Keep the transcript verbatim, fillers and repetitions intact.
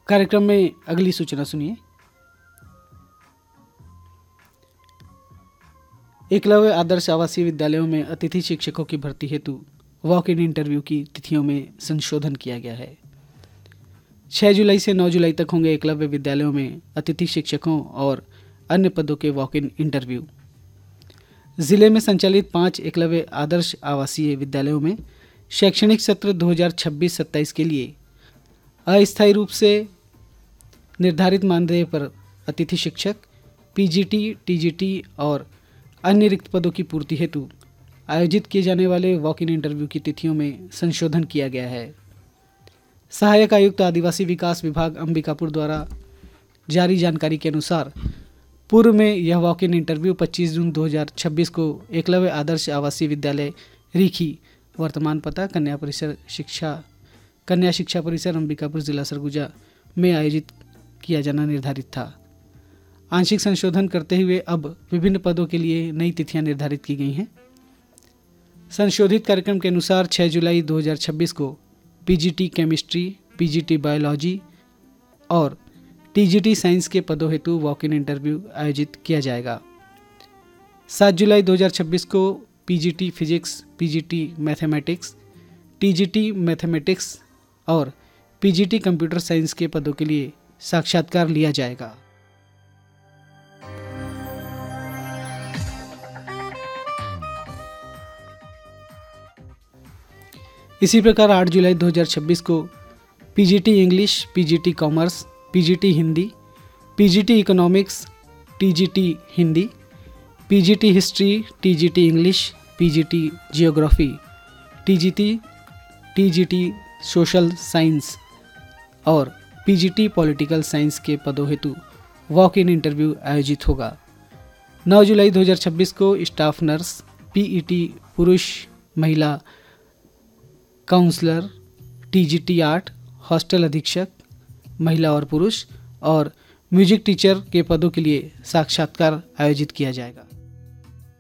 कार्यक्रम में अगली सूचना सुनिए। एकलव्य आदर्श आवासीय विद्यालयों में अतिथि शिक्षकों की भर्ती हेतु वॉक इन इंटरव्यू की तिथियों में संशोधन किया गया है। छह जुलाई से नौ जुलाई तक होंगे एकलव्य विद्यालयों में अतिथि शिक्षकों और अन्य पदों के वॉक इन इंटरव्यू। जिले में संचालित पांच एकलव्य आदर्श आवासीय विद्यालयों में शैक्षणिक सत्र दो हज़ार छब्बीस सत्ताईस के लिए अस्थायी रूप से निर्धारित मानदेय पर अतिथि शिक्षक, पीजीटी, टीजीटी और अन्य रिक्त पदों की पूर्ति हेतु आयोजित किए जाने वाले वॉक इन इंटरव्यू की तिथियों में संशोधन किया गया है। सहायक आयुक्त आदिवासी विकास विभाग अंबिकापुर द्वारा जारी जानकारी के अनुसार पूर्व में यह वॉक इन इंटरव्यू पच्चीस जून दो हज़ार छब्बीस को एकलव्य आदर्श आवासीय विद्यालय रीखी, वर्तमान पता कन्या परिसर शिक्षा कन्या शिक्षा परिसर अंबिकापुर जिला सरगुजा में आयोजित किया जाना निर्धारित था। आंशिक संशोधन करते हुए अब विभिन्न पदों के लिए नई तिथियां निर्धारित की गई हैं। संशोधित कार्यक्रम के अनुसार छह जुलाई दो हज़ार छब्बीस को पीजीटी केमिस्ट्री, पीजीटी बायोलॉजी और टीजीटी साइंस के पदों हेतु वॉक इन इंटरव्यू आयोजित किया जाएगा। सात जुलाई दो हज़ार छब्बीस को PGT physics, PGT mathematics, TGT mathematics और पीजीटी कंप्यूटर साइंस के पदों के लिए साक्षात्कार लिया जाएगा। इसी प्रकार आठ जुलाई दो हज़ार छब्बीस को PGT English, PGT commerce, PGT Hindi, PGT economics, TGT Hindi, PGT history, TGT English, PGT geography, TGT TGT social science और पीजीटी पॉलिटिकल साइंस के पदों हेतु वॉक इन इंटरव्यू आयोजित होगा। नौ जुलाई दो हज़ार छब्बीस को स्टाफ नर्स, पीईटी पुरुष महिला काउंसलर, टीजीटी आर्ट, हॉस्टल अधीक्षक महिला और पुरुष और म्यूजिक टीचर के पदों के लिए साक्षात्कार आयोजित किया जाएगा।